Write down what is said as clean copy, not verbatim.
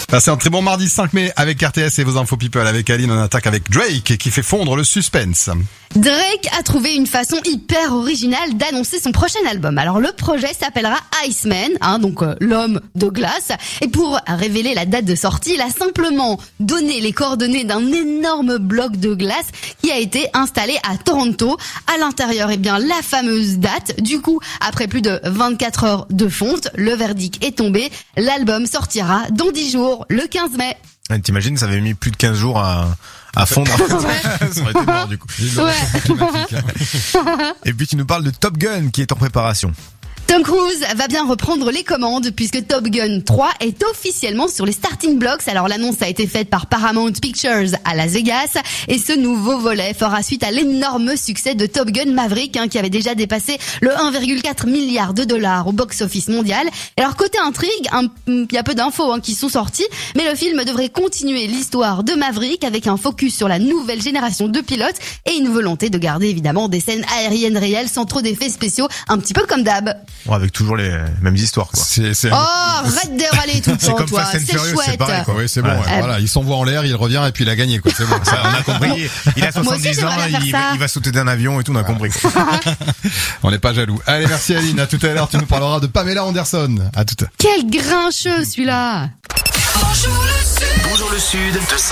Passez un très bon mardi 5 mai avec RTS et vos infos people avec Aline. On attaque avec Drake qui fait fondre le suspense. Drake a trouvé une façon hyper originale d'annoncer son prochain album. Alors le projet s'appellera Iceman, donc l'homme de glace. Et pour révéler la date de sortie, il a simplement donné les coordonnées d'un énorme bloc de glace qui a été installé à Toronto. À l'intérieur, la fameuse date. Du coup, après plus de 24 heures de fonte, le verdict est tombé. L'album sortira dans 10 jours, le 15 mai. T'imagines, ça avait mis plus de 15 jours à fondre. Ça aurait été mort, du coup. Et puis tu nous parles de Top Gun qui est en préparation. Tom Cruise va bien reprendre les commandes puisque Top Gun 3 est officiellement sur les starting blocks. Alors l'annonce a été faite par Paramount Pictures à Las Vegas et ce nouveau volet fera suite à l'énorme succès de Top Gun Maverick qui avait déjà dépassé le 1,4 milliard de dollars au box-office mondial. Et alors côté intrigue, il y a peu d'infos qui sont sorties, mais le film devrait continuer l'histoire de Maverick avec un focus sur la nouvelle génération de pilotes et une volonté de garder évidemment des scènes aériennes réelles sans trop d'effets spéciaux, un petit peu comme d'hab. Bon, avec toujours les mêmes histoires, quoi. Arrête de râler tout le temps, toi. C'est chouette. C'est pareil, quoi. Oui, c'est bon. Voilà, il s'envoie en l'air, il revient et puis il a gagné, quoi. C'est bon. Ça, on a compris. Il a 70 ans, il va sauter d'un avion et tout, on a compris. On n'est pas jaloux. Allez, merci Aline. À tout à l'heure, tu nous parleras de Pamela Anderson. À tout à l'heure. Quel grincheux, celui-là. Bonjour le Sud.